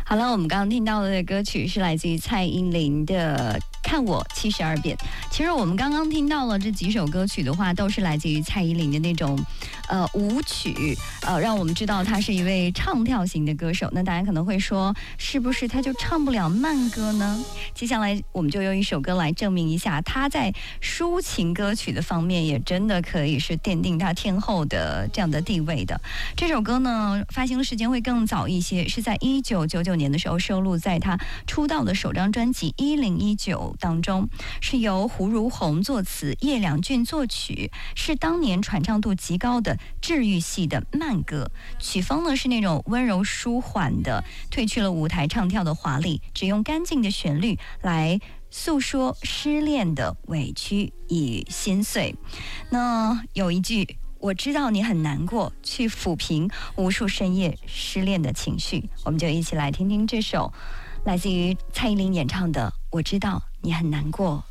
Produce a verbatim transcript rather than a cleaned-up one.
好了，我们刚刚听到的歌曲是来自于蔡依林的《看我七十二变》。其实我们刚刚听到了这几首歌曲的话，都是来自于蔡依林的那种呃舞曲，呃，让我们知道她是一位唱跳型的歌手。那大家可能会说，是不是她就唱不了慢歌呢？接下来我们就用一首歌来证明一下，她在抒情歌曲的方面也真的可以是奠定她天后的这样的地位的。这首歌呢，发行的时间会更早一些，是在一九九九年的时候收录在她出道的首张专辑《一零一九》当中，是由胡如红作词，叶良俊作曲，是当年传唱度极高的治愈系的慢歌。曲风呢是那种温柔舒缓的，褪去了舞台唱跳的华丽，只用干净的旋律来诉说失恋的委屈与心碎。那有一句，我知道你很难过，去抚平无数深夜失恋的情绪。我们就一起来听听这首来自于蔡依林演唱的《我知道你很难过》。